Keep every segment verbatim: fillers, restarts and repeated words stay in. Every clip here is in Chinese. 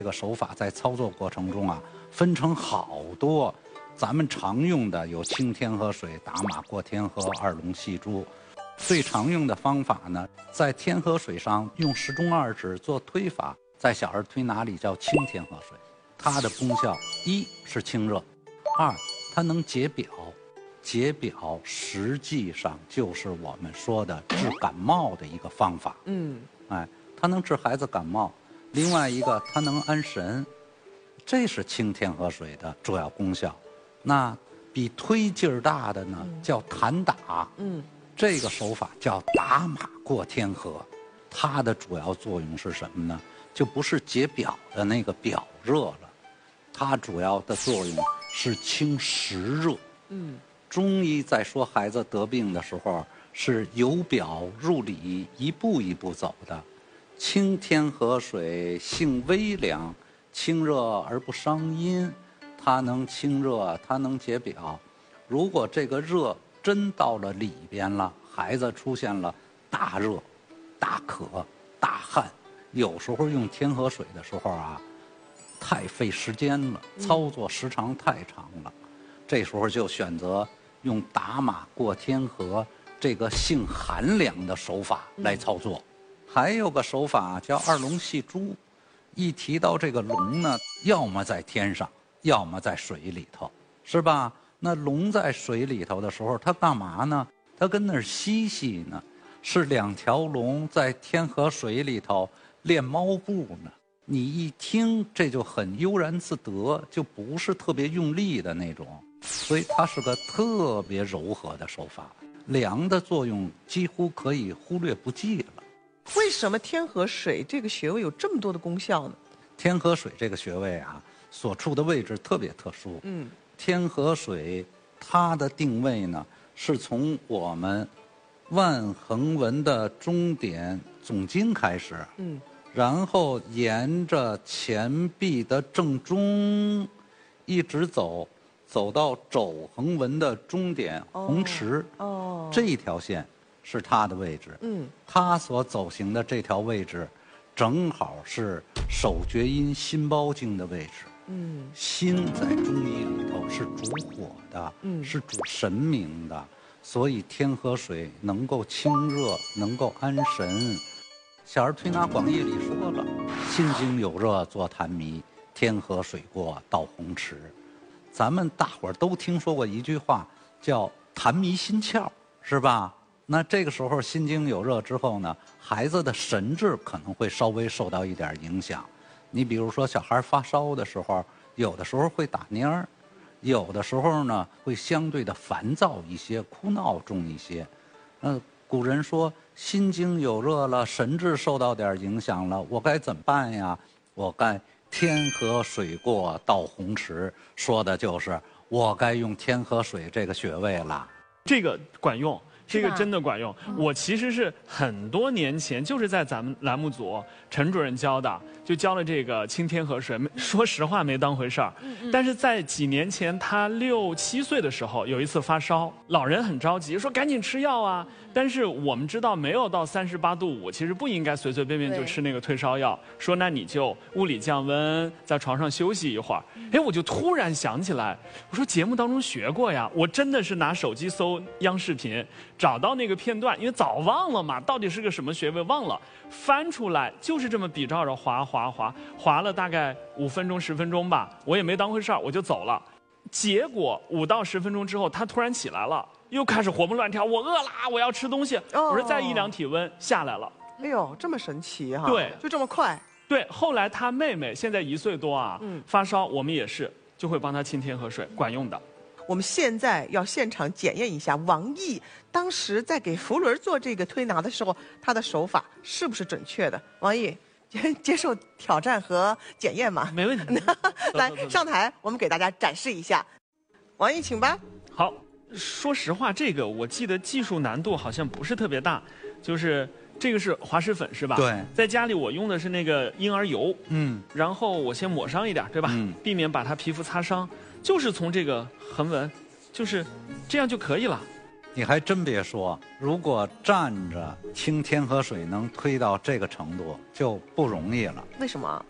这个手法在操作过程中啊，分成好多。咱们常用的有清天河水、打马过天河、二龙戏珠。最常用的方法呢，在天河水上用时中二指做推法，在小儿推拿里叫清天河水。它的功效一是清热，二它能解表。解表实际上就是我们说的治感冒的一个方法。嗯，哎，它能治孩子感冒。另外一个，它能安神，这是清天河水的主要功效。那比推劲儿大的呢，叫弹打。嗯，这个手法叫打马过天河。它的主要作用是什么呢？就不是解表的那个表热了，它主要的作用是清实热。嗯，中医在说孩子得病的时候，是由表入里，一步一步走的。清天河水性微凉，清热而不伤阴，它能清热，它能解表。如果这个热真到了里边了，孩子出现了大热、大渴、大汗，有时候用天河水的时候啊，太费时间了，操作时长太长了，嗯、这时候就选择用打马过天河这个性寒凉的手法来操作。嗯、还有个手法叫二龙戏珠，一提到这个龙呢，要么在天上，要么在水里头，是吧？那龙在水里头的时候，它干嘛呢？它跟那儿嬉戏呢，是两条龙在天河水里头练猫步呢。你一听这就很悠然自得，就不是特别用力的那种，所以它是个特别柔和的手法，凉的作用几乎可以忽略不计了。 为什么天河水这个穴位有这么多的功效呢？ 天河水这个穴位啊，所处的位置特别特殊。嗯，天河水它的定位呢，是从我们万横纹的中点总经开始。嗯。然后沿着前臂的正中一直走，走到肘横纹的终点红池。哦，这一条线是它的位置。嗯，它所走行的这条位置，正好是手厥阴心包经的位置。嗯，心在中医里头是主火的，嗯，是主神明的，所以天河水能够清热，能够安神。小儿推拿广义里说了，心经有热作痰迷，天河水过到红池。咱们大伙儿都听说过一句话，叫痰迷心窍，是吧？那这个时候心经有热之后呢，孩子的神志可能会稍微受到一点影响。你比如说小孩发烧的时候，有的时候会打蔫儿，有的时候呢会相对的烦躁一些，哭闹重一些。嗯、呃。古人说心经有热了，神志受到点影响了，我该怎么办呀？我该天河水过到红池，说的就是我该用天河水这个穴位了。 这个管用，这个真的管用。我其实是很多年前就是在咱们栏目组陈主任教的，就教了这个清天河水。说实话没当回事儿，但是在几年前他六七岁的时候有一次发烧，老人很着急说赶紧吃药啊。但是我们知道没有到三十八度五，其实不应该随随便便就吃那个退烧药。说那你就物理降温，在床上休息一会儿。哎，我就突然想起来，我说节目当中学过呀，我真的是拿手机搜央视频，找到那个片段，因为早忘了嘛，到底是个什么穴位忘了，翻出来就是这么比照着划划划，划了大概五分钟十分钟吧，我也没当回事儿，我就走了。结果五到十分钟之后，他突然起来了，又开始活蹦乱跳，我饿啦，我要吃东西。哦、我说再一量体温下来了。 哎呦，这么神奇哈！ 对， 就这么快。 对，后来他妹妹现在一岁多啊，嗯、发烧，我们也是就会帮他清天河水，管用的。 我们现在要现场检验一下王毅当时在给福伦做这个推拿的时候，他的手法是不是准确的？王毅接受挑战和检验吗？ 没问题。 来上台，我们给大家展示一下。王毅，请吧。 好，说实话，这个我记得技术难度好像不是特别大，就是这个是滑石粉是吧？ 对。 在家里我用的是那个婴儿油，嗯，然后我先抹上一点，对吧？嗯，避免把他皮肤擦伤。就是从这个横纹，就是这样就可以了。 你还真别说，如果站着清天河水能推到这个程度，就不容易了。 为什么？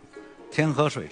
天河水